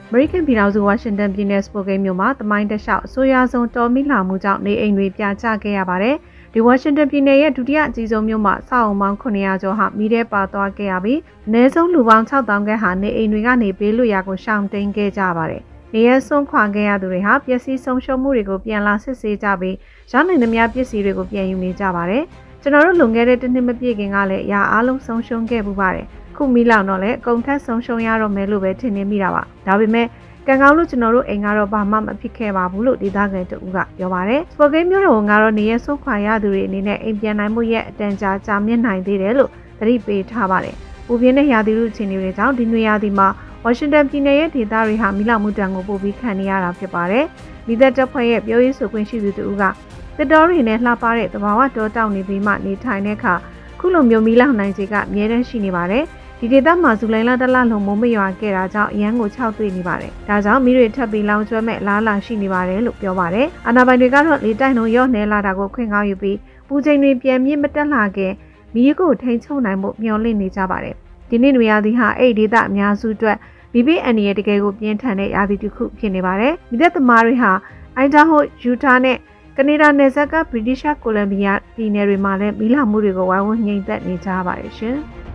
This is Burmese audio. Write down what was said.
American ပြည်ထောင်စု Washington ပြည်နယ် Spokane မြို့မှာတမိုင်းတလျှောက်အဆိုးရွားဆုံးတော်မီလာမှုကြောင့်နေအိမ်တွေပြာကျခဲ့ရပါတယ်။ဒီ Washington ပြည်နယ်ရဲ့ဒုတိယအကြီးဆုံးမြို့မှာအဆောက်အုံပေါင်း900ကျော်ဟာမီးထဲပါသွားခဲ့ရပြီးအနည်းဆုံးလူပေါင်း6000ခန့်ဟာနေအိမ်တွေကနေဘေးလွတ်ရာကိုရှောင်တိန်ခဲ့ကြပါတယ်။နေရဆွန့်ခွာခဲ့ရသူတွေဟာပျက်စီးဆုံးရှုံးမှုတွေကိုပြန်လာစစ်ဆေးကြပြီးရနိုင်သမျှပစ္စည်းတွေကိုပြန်ယူနေကြပါတယ်။ကျွန်တော်တို့လွန်ခဲ့တဲ့တစ်နှစ်မပြည့်ခင်ကလည်းအရာအလုံးဆုံးရှုံးခဲ့ပူပါတယ်။ခုမီးလောင်တော့လည်းအကုန်ထက်ဆုံးရှုံးရတော့မယ်လို့ပဲထင်နေမိတာပါ။ဒါပေမဲ့ကံကောင်းလို့ကျွန်တော်တို့အိမ်ကတော့ဘာမှမဖြစ်ခဲ့ပါဘူးလို့ဒေသခံတဦးကပြောပါတယ်။ Spokane မြို့တော်ကတော့နေရဆုတ်ခွာရသူတွေအနေနဲ့အိမ်ပြန်နိုင်မှုရဲ့အတန်ကြာမြင့်နိုင်သေးတယ်လို့သတိပေးထားပါတယ်။ပူပြင်းတဲ့ရာသီဥတုအခြေအနေတွေကြောင့်ဒီနွေရာသီမှာဝါရှင်တန်ပြည်နယ်ရဲ့ဒေသတွေဟာမီးလောင်မှုတံကိုပိုပြီးခံနေရတာဖြစ်ပါတယ်။မိသက်တပ်ဖွဲ့ရဲ့ပြောရေးဆိုခွင့်ရှိသူတဦးကတစ်တော်တွေနဲ့လှပတဲ့သဘာဝတောတောင်နေပြီးမှနေထိုင်တဲ့အခါခုလိုမျိုးမီးလောင်နိုင်ခြေကအများတန်းရှိနေပါတယ်။ဒီဒေသမှာဇူလိုင်လတလလုံးမိုးမရွာခဲ့တာကြောင့်အရန်ကို6တွေ့နေပါတယ်။ဒါကြောင့်မီးတွေထပ်ပြီးလောင်ကျွမ်းမဲ့လားလာရှိနေပါတယ်လို့ပြောပါတယ်။အာဏာပိုင်တွေကတော့လေတိုက်နှုန်းရော့နေလာတာကိုခွင့်ကောင်းယူပြီးပူချိန်တွေပြန်မြင့်မတက်လာခင်မီးကိုထိန်းချုပ်နိုင်မှုမျှော်လင့်နေကြပါတယ်။ဒီနေ့နွေရာသီဟာအဲ့ဒီဒေသအများစုအတွက်မီးဘေးအန္တရာယ်တကယ်ကိုပြင်းထန်တဲ့ရာသီတစ်ခုဖြစ်နေပါတယ်။မီးသက်သမားတွေဟာအိုင်ဒါဟိုယူတာနဲ့ကနေဒါနယ်စပ်ကဗြိတိရှ်ကိုလံဘီယာပြည်နယ်တွေမှာလည်းမီးလောင်မှုတွေကိုဝိုင်းဝန်းငြိမ်သက်နေကြပါတယ်ရှင်။